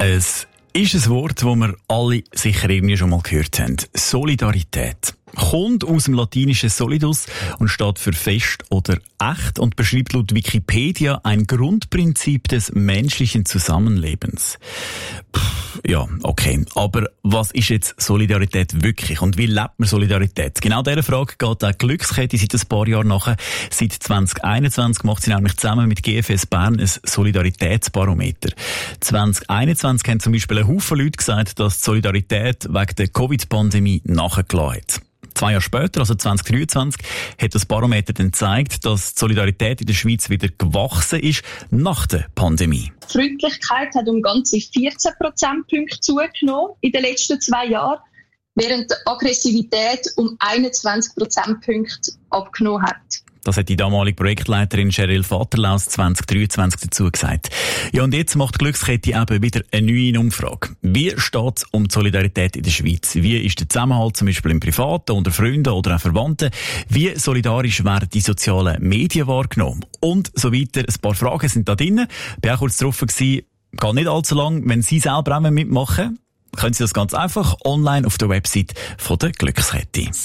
Es ist ein Wort, das wir alle sicher irgendwie schon mal gehört haben. Solidarität. Kommt aus dem latinischen solidus und steht für fest oder echt und beschreibt laut Wikipedia ein Grundprinzip des menschlichen Zusammenlebens. Ja, okay. Aber was ist jetzt Solidarität wirklich? Und wie lebt man Solidarität? Genau dieser Frage geht auch Glückskette seit ein paar Jahren nach. Seit 2021 macht sie nämlich zusammen mit GFS Bern ein Solidaritätsbarometer. 2021 haben zum Beispiel ein Haufen Leute gesagt, dass die Solidarität wegen der Covid-Pandemie nachgelassen hat. 2 Jahre später, also 2023, hat das Barometer dann gezeigt, dass die Solidarität in der Schweiz wieder gewachsen ist nach der Pandemie. Die Freundlichkeit hat um ganze 14 Prozentpunkte zugenommen in den letzten 2 Jahren, während die Aggressivität um 21 Prozentpunkte abgenommen hat. Das hat die damalige Projektleiterin Cheryl Vaterlaus 2023 dazu gesagt. Ja, und jetzt macht die Glückskette eben wieder eine neue Umfrage. Wie steht es um die Solidarität in der Schweiz? Wie ist der Zusammenhalt zum Beispiel im Privaten, unter Freunden oder auch Verwandten? Wie solidarisch werden die sozialen Medien wahrgenommen? Und so weiter. Ein paar Fragen sind da drin. Ich war auch kurz drauf gewesen, geht nicht allzu lang. Wenn Sie selber auch mitmachen, können Sie das ganz einfach online auf der Website von der Glückskette.